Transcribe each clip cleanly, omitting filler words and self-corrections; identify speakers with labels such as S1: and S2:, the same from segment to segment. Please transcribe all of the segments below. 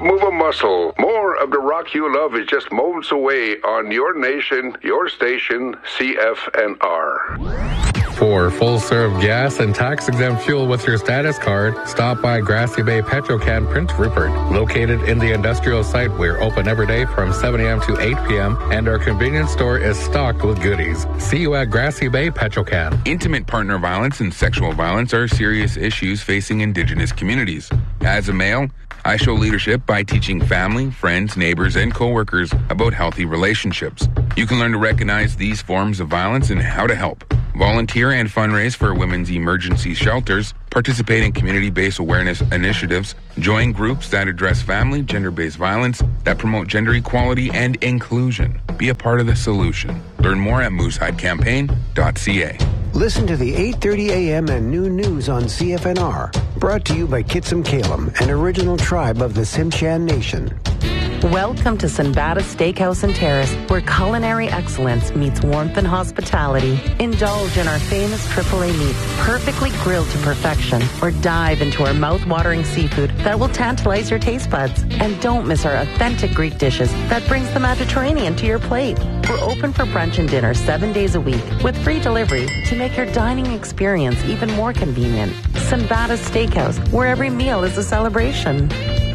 S1: move a muscle. More of the rock you love is just moments away on your nation, your station, CFNR.
S2: For full-serve gas and tax-exempt fuel with your status card, stop by Grassy Bay Petrocan Prince Rupert. Located in the industrial site, we're open every day from 7 a.m. to 8 p.m., and our convenience store is stocked with goodies. See you at Grassy Bay Petrocan.
S3: Intimate partner violence and sexual violence are serious issues facing Indigenous communities. As a male, I show leadership by teaching family, friends, neighbors, and coworkers about healthy relationships. You can learn to recognize these forms of violence and how to help. Volunteer and fundraise for women's emergency shelters, participate in community-based awareness initiatives, join groups that address family, gender-based violence, that promote gender equality and inclusion. Be a part of the solution. Learn more at moosehidecampaign.ca.
S4: Listen to the 8:30 a.m. and noon news on CFNR. Brought to you by Kitsum Kalem, an original tribe of the Tsimshian Nation.
S5: Welcome to Sinbada Steakhouse and Terrace, where culinary excellence meets warmth and hospitality. Indulge in our famous AAA meats, perfectly grilled to perfection, or dive into our mouth-watering seafood that will tantalize your taste buds. And don't miss our authentic Greek dishes that brings the Mediterranean to your plate. We're open for brunch and dinner 7 days a week with free delivery to make your dining experience even more convenient. Sinbada Steakhouse, where every meal is a celebration.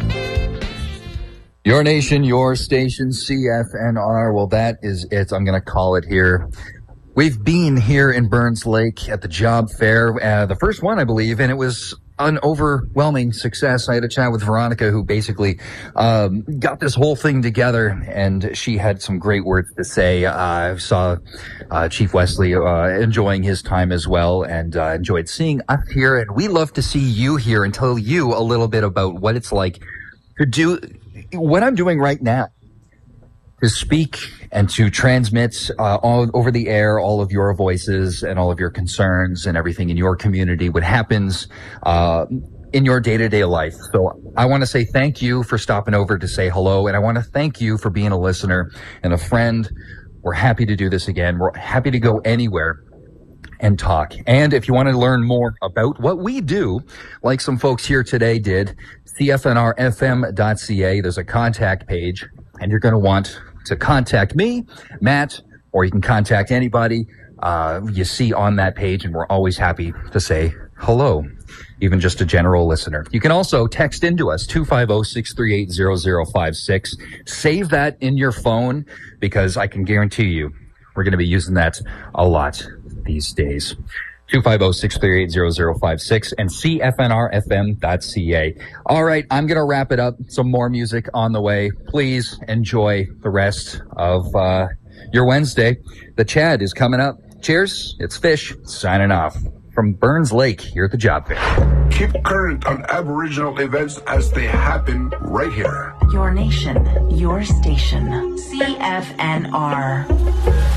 S6: Your nation, your station, CFNR. Well, that is it. I'm going to call it here. We've been here in Burns Lake at the job fair, the first one, I believe, and it was an overwhelming success. I had a chat with Veronica, who basically got this whole thing together, and she had some great words to say. I saw Chief Wesley enjoying his time as well, and enjoyed seeing us here. And we love to see you here and tell you a little bit about what it's like to do what I'm doing right now, to speak and to transmit all over the air all of your voices and all of your concerns and everything in your community, what happens in your day-to-day life. So I want to say thank you for stopping over to say hello, and I want to thank you for being a listener and a friend. We're happy to do this again. We're happy to go anywhere and talk. And if you want to learn more about what we do, like some folks here today did, cfnrfm.ca, there's a contact page, and you're going to want to contact me, Matt, or you can contact anybody you see on that page, and we're always happy to say hello, even just a general listener. You can also text into us, 250-638-0056. Save that in your phone, because I can guarantee you we're going to be using that a lot these days. 250-638-0056 and cfnrfm.ca. All right, I'm going to wrap it up. Some more music on the way. Please enjoy the rest of your Wednesday. The Chad is coming up. Cheers. It's Fish signing off from Burns Lake here at the job fair.
S1: Keep current on Aboriginal events as they happen right here.
S5: Your nation, your station, CFNR.